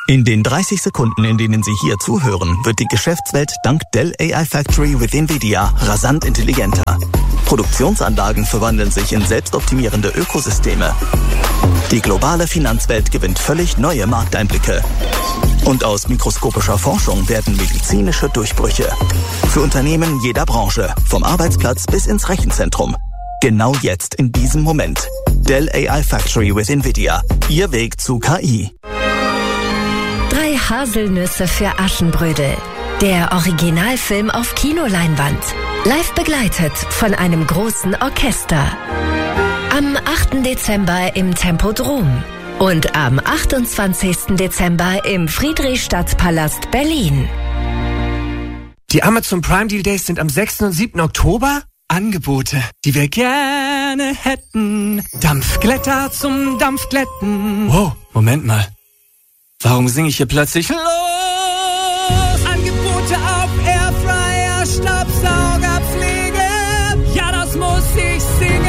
In den 30 Sekunden, in denen Sie hier zuhören, wird die Geschäftswelt dank Dell AI Factory with NVIDIA rasant intelligenter. Produktionsanlagen verwandeln sich in selbstoptimierende Ökosysteme. Die globale Finanzwelt gewinnt völlig neue Markteinblicke. Und aus mikroskopischer Forschung werden medizinische Durchbrüche. Für Unternehmen jeder Branche, vom Arbeitsplatz bis ins Rechenzentrum. Genau jetzt, in diesem Moment. Dell AI Factory with NVIDIA. Ihr Weg zu KI. 3 Haselnüsse für Aschenbrödel. Der Originalfilm auf Kinoleinwand. Live begleitet von einem großen Orchester. Am 8. Dezember im Tempodrom. Und am 28. Dezember im Friedrichstadtpalast Berlin. Die Amazon Prime Deal Days sind am 6. und 7. Oktober. Angebote, die wir gerne hätten. Dampfglätter zum Dampfglätten. Wow, Moment mal. Warum singe ich hier plötzlich los? Angebote auf Airfryer, Staubsaugerpflege. Ja, das muss ich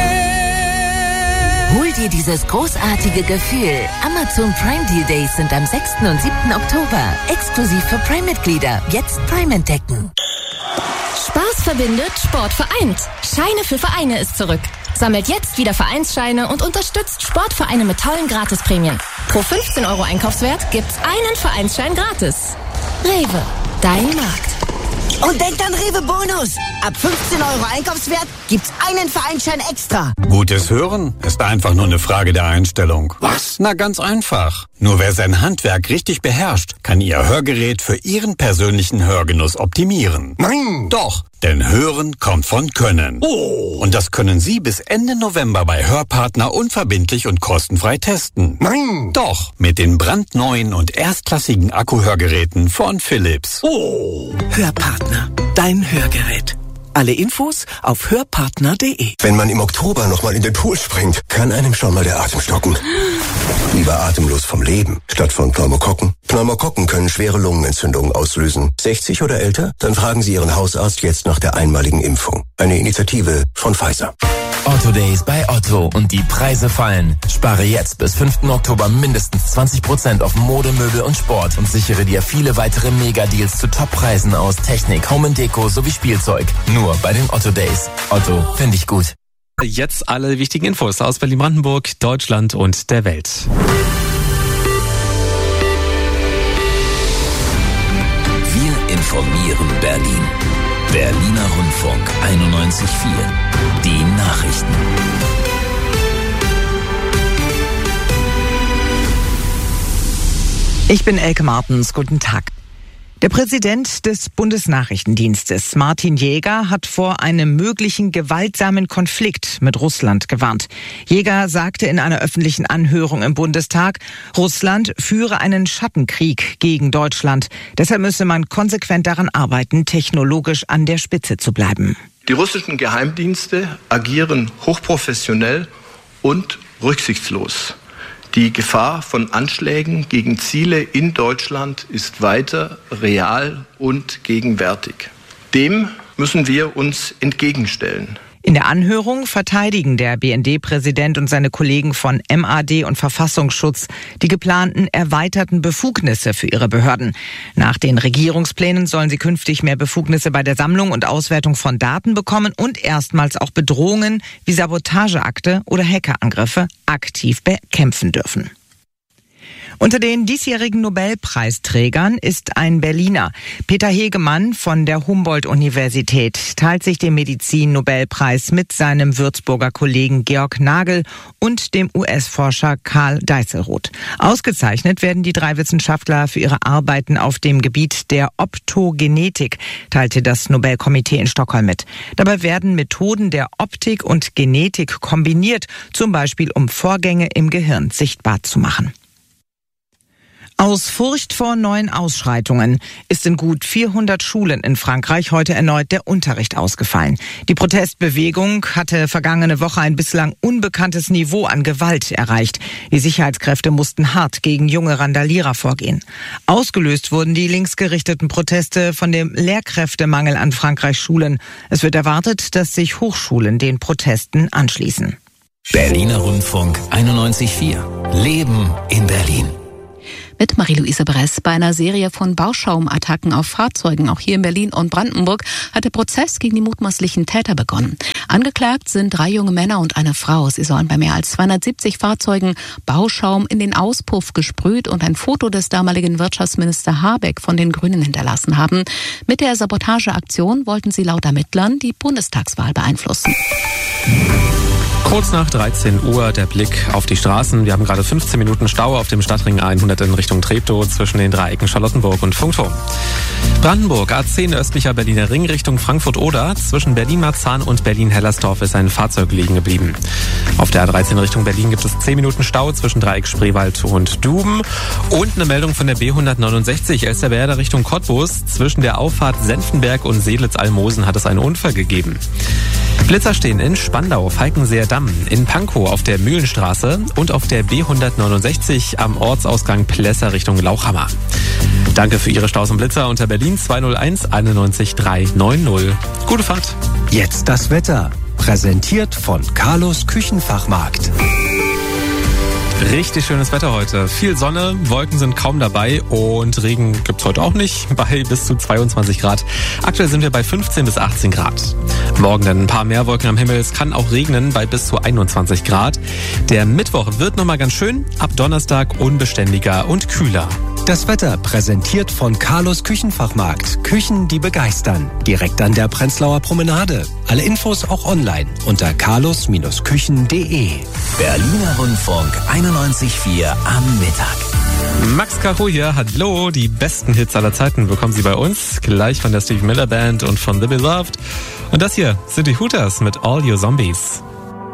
singen. Hol dir dieses großartige Gefühl. Amazon Prime Deal Days sind am 6. und 7. Oktober. Exklusiv für Prime-Mitglieder. Jetzt Prime entdecken. Spaß verbindet, Sport vereint. Scheine für Vereine ist zurück. Sammelt jetzt wieder Vereinsscheine und unterstützt Sportvereine mit tollen Gratisprämien. Pro 15 € Einkaufswert gibt's einen Vereinsschein gratis. Rewe, dein Markt. Und denkt an Rewe Bonus. Ab 15 € Einkaufswert gibt's einen Vereinsschein extra. Gutes Hören ist einfach nur eine Frage der Einstellung. Was? Na, ganz einfach. Nur wer sein Handwerk richtig beherrscht, kann Ihr Hörgerät für Ihren persönlichen Hörgenuss optimieren. Nein! Doch, denn Hören kommt von Können. Oh! Und das können Sie bis Ende November bei Hörpartner unverbindlich und kostenfrei testen. Nein! Doch, mit den brandneuen und erstklassigen Akkuhörgeräten von Philips. Oh! Hörpartner, dein Hörgerät. Alle Infos auf hörpartner.de. Wenn man im Oktober nochmal in den Pool springt, kann einem schon mal der Atem stocken. Lieber atemlos vom Leben, statt von Pneumokokken. Pneumokokken können schwere Lungenentzündungen auslösen. 60 oder älter? Dann fragen Sie Ihren Hausarzt jetzt nach der einmaligen Impfung. Eine Initiative von Pfizer. Otto Days bei Otto und die Preise fallen. Spare jetzt bis 5. Oktober mindestens 20% auf Mode, Möbel und Sport und sichere dir viele weitere Mega-Deals zu Top-Preisen aus Technik, Home & Deko sowie Spielzeug. Nur bei den Otto Days. Otto, finde ich gut. Jetzt alle wichtigen Infos aus Berlin-Brandenburg, Deutschland und der Welt. Wir informieren Berlin. Berliner Rundfunk 91.4. Die Nachrichten. Ich bin Elke Martens. Guten Tag. Der Präsident des Bundesnachrichtendienstes, Martin Jäger, hat vor einem möglichen gewaltsamen Konflikt mit Russland gewarnt. Jäger sagte in einer öffentlichen Anhörung im Bundestag, Russland führe einen Schattenkrieg gegen Deutschland. Deshalb müsse man konsequent daran arbeiten, technologisch an der Spitze zu bleiben. Die russischen Geheimdienste agieren hochprofessionell und rücksichtslos. Die Gefahr von Anschlägen gegen Ziele in Deutschland ist weiter real und gegenwärtig. Dem müssen wir uns entgegenstellen. In der Anhörung verteidigen der BND-Präsident und seine Kollegen von MAD und Verfassungsschutz die geplanten erweiterten Befugnisse für ihre Behörden. Nach den Regierungsplänen sollen sie künftig mehr Befugnisse bei der Sammlung und Auswertung von Daten bekommen und erstmals auch Bedrohungen wie Sabotageakte oder Hackerangriffe aktiv bekämpfen dürfen. Unter den diesjährigen Nobelpreisträgern ist ein Berliner. Peter Hegemann von der Humboldt-Universität teilt sich den Medizin-Nobelpreis mit seinem Würzburger Kollegen Georg Nagel und dem US-Forscher Karl Deisselroth. Ausgezeichnet werden die 3 Wissenschaftler für ihre Arbeiten auf dem Gebiet der Optogenetik, teilte das Nobelkomitee in Stockholm mit. Dabei werden Methoden der Optik und Genetik kombiniert, zum Beispiel um Vorgänge im Gehirn sichtbar zu machen. Aus Furcht vor neuen Ausschreitungen ist in gut 400 Schulen in Frankreich heute erneut der Unterricht ausgefallen. Die Protestbewegung hatte vergangene Woche ein bislang unbekanntes Niveau an Gewalt erreicht. Die Sicherheitskräfte mussten hart gegen junge Randalierer vorgehen. Ausgelöst wurden die linksgerichteten Proteste von dem Lehrkräftemangel an Frankreichs Schulen. Es wird erwartet, dass sich Hochschulen den Protesten anschließen. Berliner Rundfunk 91.4. Leben in Berlin. Mit Marie-Louise Bress. Bei einer Serie von Bauschaumattacken auf Fahrzeugen, auch hier in Berlin und Brandenburg, hat der Prozess gegen die mutmaßlichen Täter begonnen. Angeklagt sind 3 junge Männer und eine Frau. Sie sollen bei mehr als 270 Fahrzeugen Bauschaum in den Auspuff gesprüht und ein Foto des damaligen Wirtschaftsminister Habeck von den Grünen hinterlassen haben. Mit der Sabotageaktion wollten sie laut Ermittlern die Bundestagswahl beeinflussen. Kurz nach 13 Uhr der Blick auf die Straßen. Wir haben gerade 15 Minuten Stau auf dem Stadtring 100 in Richtung Treptow zwischen den Dreiecken Charlottenburg und Funkturm. Brandenburg, A10 östlicher Berliner Ring Richtung Frankfurt-Oder. Zwischen Berlin-Marzahn und Berlin-Hellersdorf ist ein Fahrzeug liegen geblieben. Auf der A13 Richtung Berlin gibt es 10 Minuten Stau zwischen Dreieck Spreewald und Duben. Und eine Meldung von der B169 Elsterwerda Richtung Cottbus. Zwischen der Auffahrt Senftenberg und Seelitz-Almosen hat es einen Unfall gegeben. Blitzer stehen in Spandau, Falkenseer-Damm, in Pankow auf der Mühlenstraße und auf der B169 am Ortsausgang Plesser Richtung Lauchhammer. Danke für Ihre Staus und Blitzer unter Berlin 201 91 390. Gute Fahrt. Jetzt das Wetter. Präsentiert von Carlos Küchenfachmarkt. Richtig schönes Wetter heute. Viel Sonne, Wolken sind kaum dabei und Regen gibt's heute auch nicht, bei bis zu 22 Grad. Aktuell sind wir bei 15 bis 18 Grad. Morgen dann ein paar mehr Wolken am Himmel. Es kann auch regnen bei bis zu 21 Grad. Der Mittwoch wird nochmal ganz schön, ab Donnerstag unbeständiger und kühler. Das Wetter präsentiert von Carlos Küchenfachmarkt. Küchen, die begeistern. Direkt an der Prenzlauer Promenade. Alle Infos auch online unter carlos-küchen.de. Berliner Rundfunk 91,4 am Mittag. Max Caro hier, hallo, die besten Hits aller Zeiten bekommen Sie bei uns. Gleich von der Stevie Miller Band und von The Beloved. Und das hier sind die Hooters mit All Your Zombies.